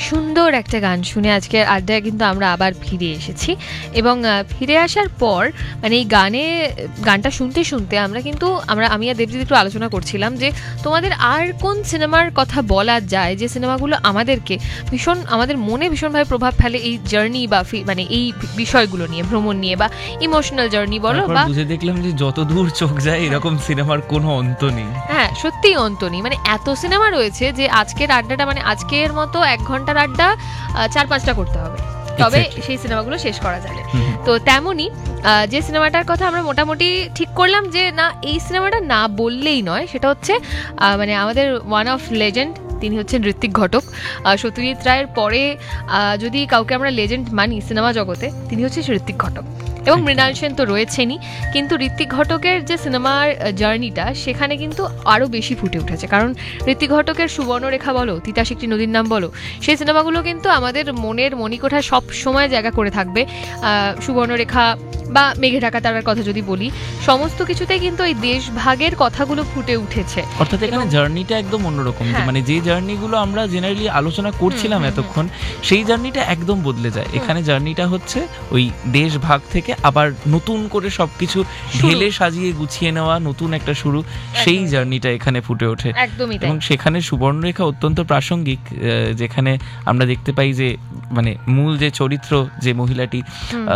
সুন্দর একটা গান শুনে আজকের আড্ডায় কিন্তু আমরা আবার ফিরে এসেছি এবং ফিরে আসার পর মানে এই গানটা শুনতে শুনতে আমি আর দেবজিৎ একটু আলোচনা করছিলাম যে তোমাদের আর কোন সিনেমার কথা বলা যায় যে সিনেমাগুলো আমাদের মনে ভীষণভাবে প্রভাব ফেলে এই জার্নি বা মানে এই বিষয়গুলো নিয়ে, ভ্রমণ নিয়ে বা ইমোশনাল জার্নি বলো বা বুঝে দেখলাম যে যত দূর চোখ যায় এরকম সিনেমার কোনো অন্ত নেই। হ্যাঁ, সত্যিই অন্ত নেই, মানে এত সিনেমা রয়েছে যে আজকের আড্ডাটা মানে আজকের মতো 1 ঘন্টার আড্ডা 4-5টা করতে হবে, তবে সেই সিনেমাগুলো শেষ করা যাবে। তো তেমনই যে সিনেমাটার কথা আমরা মোটামুটি ঠিক করলাম যে না, এই সিনেমাটা না বললেই নয়, সেটা হচ্ছে মানে আমাদের ওয়ান অফ লেজেন্ড, তিনি হচ্ছেন ঋত্বিক ঘটক। সত্যজিৎ রায়ের পরে যদি কাউকে আমরা লেজেন্ড মানি সিনেমা জগতে, তিনি হচ্ছে ঋত্বিক ঘটক এবং মৃণাল সেন তো রয়েছেনই, কিন্তু ঋত্বিক ঘটকের যে সিনেমার জার্নিটা সেখানে কিন্তু আরও বেশি ফুটে উঠেছে। কারণ ঋত্বিক ঘটকের সুবর্ণরেখা বলো, তিতাস একটি নদীর নাম বলো, সেই সিনেমাগুলো কিন্তু আমাদের মনের মণিকোঠায় সব সময় জায়গা করে থাকবে। সুবর্ণরেখা বা মেঘে ঢাকা তারার কথা যদি বলি, সমস্ত কিছুতেই কিন্তু এই দেশভাগের কথাগুলো ফুটে উঠেছে। অর্থাৎ এখানে জার্নিটা একদম অন্যরকম, মানে যে জার্নিগুলো আমরা জেনারেলি আলোচনা করছিলাম এতক্ষণ, সেই জার্নিটা একদম বদলে যায়। এখানে জার্নিটা হচ্ছে ওই দেশভাগ থেকে আবার নতুন করে সবকিছু ঢেলে সাজিয়ে গুছিয়ে নেওয়া, নতুন একটা শুরু, সেই জার্নিটা এখানে ফুটে ওঠে। একদমই তাই। এবং সেখানে সুবর্ণরেখা অত্যন্ত প্রাসঙ্গিক, যেখানে আমরা দেখতে পাই যে মানে মূল যে চরিত্র, যে মহিলাটি